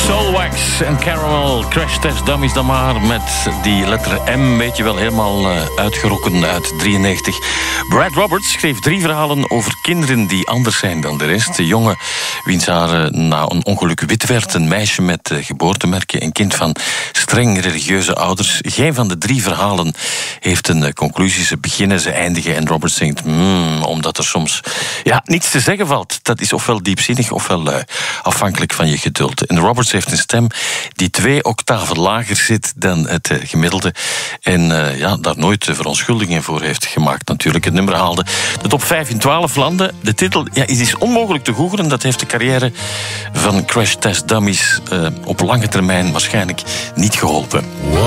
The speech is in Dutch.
Soulwax en Caramel, Crash Test Dummies dan maar. Met die letter M, weet je wel, helemaal uitgerokken uit 93. Brad Roberts schreef 3 verhalen over kinderen die anders zijn dan de rest. De jongen wiens haar na een ongeluk wit werd. Een meisje met geboortemerken. Een kind van streng religieuze ouders. Geen van de 3 verhalen heeft een conclusie. Ze beginnen, ze eindigen. En Roberts denkt, omdat er soms niets te zeggen valt. Dat is ofwel diepzinnig, ofwel afhankelijk van je geduld. En Roberts heeft een stem die 2 octaven lager zit dan het gemiddelde. En daar nooit verontschuldigingen voor heeft gemaakt natuurlijk. Het nummer haalde de top 5 in 12 landen. De titel is onmogelijk te googlen. Dat heeft de carrière van Crash Test Dummies op lange termijn waarschijnlijk niet geholpen.